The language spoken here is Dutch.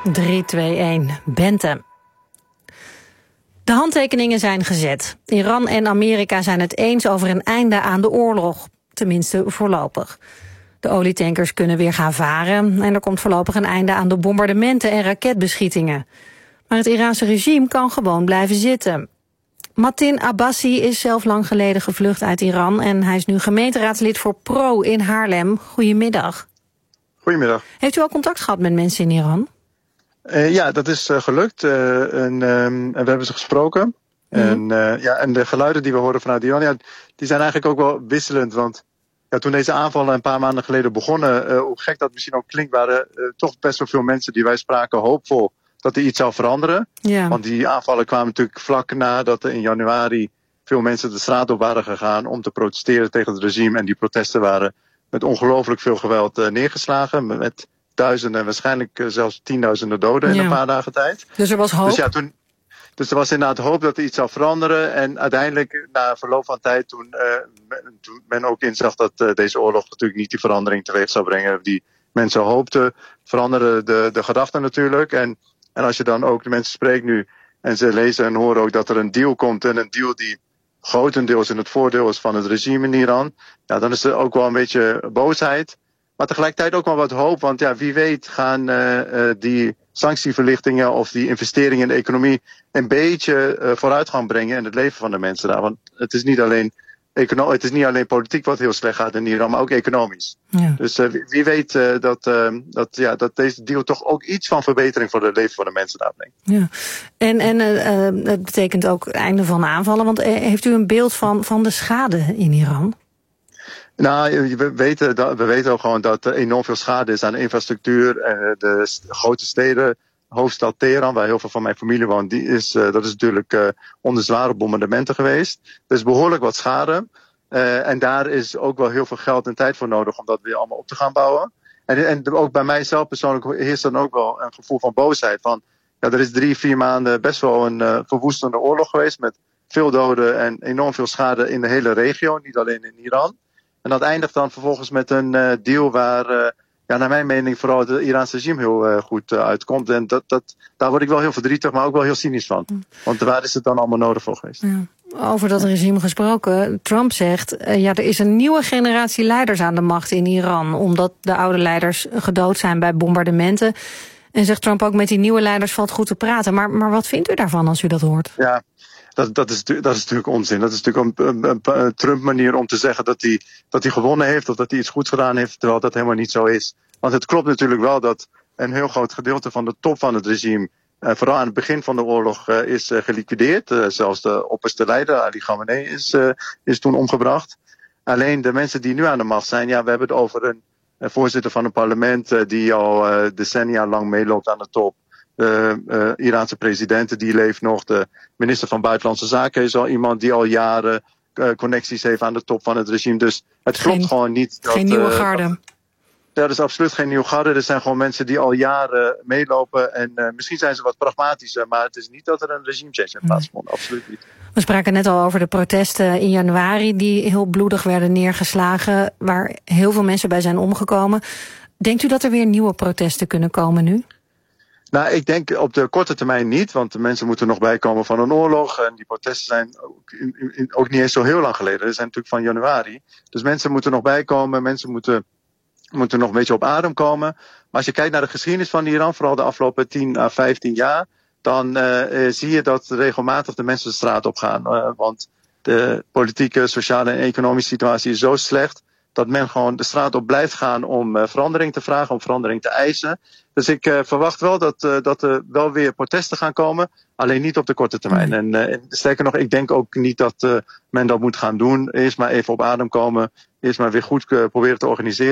3, 2, 1, Bente. De handtekeningen zijn gezet. Iran en Amerika zijn het eens over een einde aan de oorlog. Tenminste voorlopig. De olietankers kunnen weer gaan varen en er komt voorlopig een einde aan de bombardementen en raketbeschietingen. Maar het Iraanse regime kan gewoon blijven zitten. Matin Abbasi is zelf lang geleden gevlucht uit Iran en hij is nu gemeenteraadslid voor PRO in Haarlem. Goedemiddag. Goedemiddag. Heeft u al contact gehad met mensen in Iran? Ja, dat is gelukt en we hebben ze gesproken. En de geluiden die we horen vanuit Iran, die zijn eigenlijk ook wel wisselend. Want toen deze aanvallen een paar maanden geleden begonnen, hoe gek dat misschien ook klinkt, waren toch best wel veel mensen die wij spraken hoopvol dat er iets zou veranderen. Ja. Want die aanvallen kwamen natuurlijk vlak nadat er in januari veel mensen de straat op waren gegaan om te protesteren tegen het regime. En die protesten waren met ongelooflijk veel geweld neergeslagen. Met duizenden en waarschijnlijk zelfs 10.000 doden in een paar dagen tijd. Dus er was hoop? Dus er was inderdaad hoop dat er iets zou veranderen. En uiteindelijk, na verloop van tijd, toen men ook inzag dat deze oorlog natuurlijk niet die verandering teweeg zou brengen die mensen hoopten, veranderen de gedachten natuurlijk. En als je dan ook de mensen spreekt nu en ze lezen en horen ook dat er een deal komt en een deal die grotendeels in het voordeel is van het regime in Iran, dan is er ook wel een beetje boosheid. Maar tegelijkertijd ook wel wat hoop, want wie weet gaan die sanctieverlichtingen of die investeringen in de economie een beetje vooruitgang brengen in het leven van de mensen daar. Want het is niet alleen politiek wat heel slecht gaat in Iran, maar ook economisch. Ja. Dus wie weet dat deze deal toch ook iets van verbetering voor het leven van de mensen daar brengt. Ja. En het betekent ook het einde van aanvallen, want heeft u een beeld van de schade in Iran? Nou, we weten ook gewoon dat er enorm veel schade is aan de infrastructuur. De grote steden, hoofdstad Teheran, waar heel veel van mijn familie woont, dat is natuurlijk onder zware bombardementen geweest. Er is behoorlijk wat schade. En daar is ook wel heel veel geld en tijd voor nodig om dat weer allemaal op te gaan bouwen. En ook bij mijzelf persoonlijk heerst dan ook wel een gevoel van boosheid. Van, er is 3-4 maanden best wel een verwoestende oorlog geweest met veel doden en enorm veel schade in de hele regio, niet alleen in Iran. En dat eindigt dan vervolgens met een deal waar, naar mijn mening, vooral het Iraanse regime heel goed uitkomt. En daar word ik wel heel verdrietig, maar ook wel heel cynisch van. Want waar is het dan allemaal nodig voor geweest? Ja. Over dat regime gesproken, Trump zegt, er is een nieuwe generatie leiders aan de macht in Iran, omdat de oude leiders gedood zijn bij bombardementen. En zegt Trump ook, met die nieuwe leiders valt goed te praten. Maar wat vindt u daarvan als u dat hoort? Ja. Dat is natuurlijk onzin. Dat is natuurlijk een Trump-manier om te zeggen dat hij gewonnen heeft of dat hij iets goeds gedaan heeft, terwijl dat helemaal niet zo is. Want het klopt natuurlijk wel dat een heel groot gedeelte van de top van het regime, vooral aan het begin van de oorlog, is geliquideerd. Zelfs de opperste leider, Ali Khamenei, is toen omgebracht. Alleen de mensen die nu aan de macht zijn, we hebben het over een voorzitter van een parlement die al decennia lang meeloopt aan de top. De Iraanse president, die leeft nog. De minister van Buitenlandse Zaken is al iemand die al jaren connecties heeft aan de top van het regime. Dus het klopt gewoon niet. Geen nieuwe garde. Er is absoluut geen nieuwe garde. Er zijn gewoon mensen die al jaren meelopen. En misschien zijn ze wat pragmatischer, maar het is niet dat er een regime change heeft plaatsgevonden. Absoluut niet. We spraken net al over de protesten in januari die heel bloedig werden neergeslagen, waar heel veel mensen bij zijn omgekomen. Denkt u dat er weer nieuwe protesten kunnen komen nu? Nou, ik denk op de korte termijn niet, want de mensen moeten nog bijkomen van een oorlog. En die protesten zijn ook niet eens zo heel lang geleden. Die zijn natuurlijk van januari. Dus mensen moeten nog bijkomen, mensen moeten nog een beetje op adem komen. Maar als je kijkt naar de geschiedenis van Iran, vooral de afgelopen 10 à 15 jaar, dan zie je dat regelmatig de mensen de straat op gaan. Want de politieke, sociale en economische situatie is zo slecht dat men gewoon de straat op blijft gaan om verandering te vragen, om verandering te eisen. Dus ik verwacht wel dat er wel weer protesten gaan komen, alleen niet op de korte termijn. En sterker nog, ik denk ook niet dat men dat moet gaan doen. Eerst maar even op adem komen, eerst maar weer goed proberen te organiseren.